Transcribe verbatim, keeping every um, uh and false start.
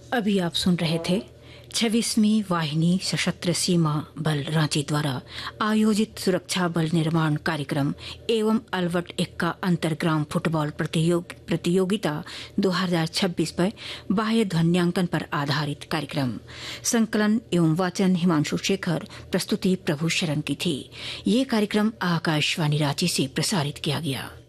अभी आप सुन रहे थे छब्बीसवीं वाहिनी सशस्त्र सीमा बल रांची द्वारा आयोजित सुरक्षा बल निर्माण कार्यक्रम एवं अलवट एक्का अंतरग्राम फुटबॉल प्रतियोग, प्रतियोगिता दो हज़ार छब्बीस पर बाह्य ध्वन्यांकन पर आधारित कार्यक्रम। संकलन एवं वाचन हिमांशु शेखर, प्रस्तुति प्रभु शरण की थी। ये कार्यक्रम आकाशवाणी रांची से प्रसारित किया गया।